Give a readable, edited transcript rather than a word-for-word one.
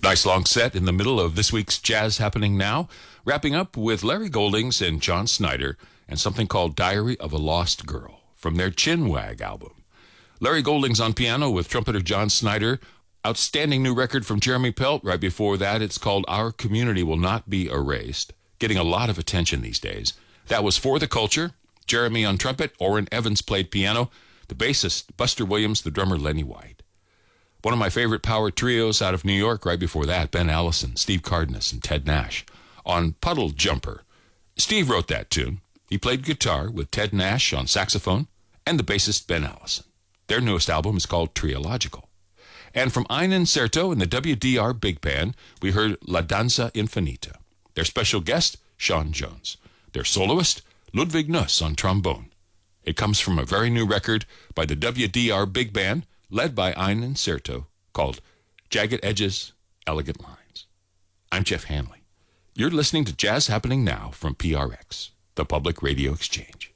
Nice long set in the middle of this week's Jazz Happening Now, wrapping up with Larry Goldings and John Snyder and something called Diary of a Lost Girl from their Chinwag album. Larry Goldings on piano with trumpeter John Snyder. Outstanding new record from Jeremy Pelt. Right before that, it's called Our Community Will Not Be Erased. Getting a lot of attention these days. That was For the Culture. Jeremy on trumpet. Orrin Evans played piano. The bassist, Buster Williams. The drummer, Lenny White. One of my favorite power trios out of New York. Right before that, Ben Allison, Steve Cardenas, and Ted Nash. On Puddle Jumper. Steve wrote that tune. He played guitar with Ted Nash on saxophone and the bassist Ben Allison. Their newest album is called Triological. And from Ein Incerto and the WDR Big Band, we heard La Danza Infinita. Their special guest, Sean Jones. Their soloist, Ludwig Nuss on trombone. It comes from a very new record by the WDR Big Band, led by Ein Incerto, called Jagged Edges, Elegant Lines. I'm Jeff Hanley. You're listening to Jazz Happening Now from PRX, the Public Radio Exchange.